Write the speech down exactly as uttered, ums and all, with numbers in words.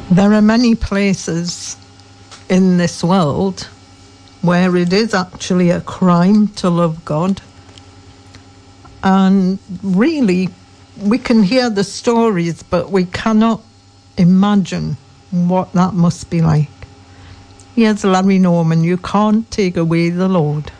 There are many places in this world where it is actually a crime to love God. And really, we can hear the stories, but we cannot imagine what that must be like. Here's Larry Norman, You Can't Take Away the Lord.